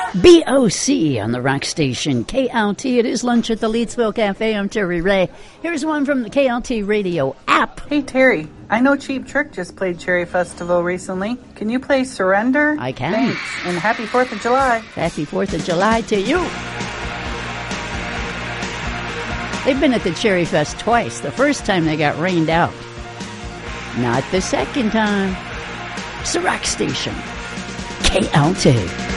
BOC on the rock station KLT. It is lunch at the Leedsville Cafe. I'm Terry Ray. Here's one from the KLT radio app. Hey Terry, I know Cheap Trick just played Cherry Festival recently. Can you play Surrender? I can. Thanks, and happy 4th of July. Happy 4th of July to you. They've been at the Cherry Fest twice. The first time they got rained out. Not the second time. It's the rock station KLT.